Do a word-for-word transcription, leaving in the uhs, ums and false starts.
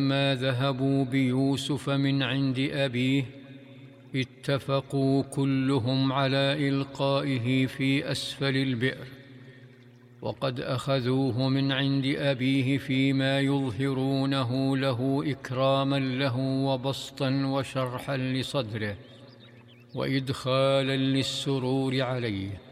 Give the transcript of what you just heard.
لما ذهبوا بيوسف من عند أبيه اتفقوا كلهم على إلقائه في أسفل البئر، وقد أخذوه من عند أبيه فيما يظهرونه له إكراما له وبسطا وشرحا لصدره وإدخالا للسرور عليه.